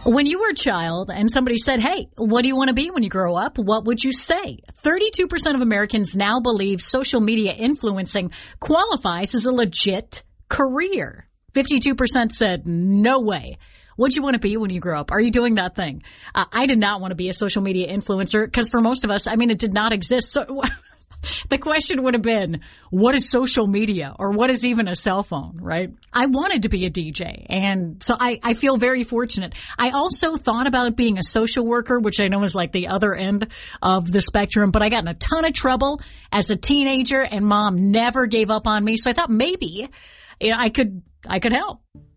When you were a child and somebody said, hey, what do you want to be when you grow up? What would you say? 32% of Americans now believe social media influencing qualifies as a legit career. 52% said, no way. What'd you want to be when you grow up? Are you doing that thing? I did not want to be a social media influencer because for most of us, it did not exist. So the question would have been, what is social media or what is even a cell phone, right? I wanted to be a DJ, and so I feel very fortunate. I also thought about being a social worker, which I know is like the other end of the spectrum, but I got in a ton of trouble as a teenager, and Mom never gave up on me, so I thought maybe I could help.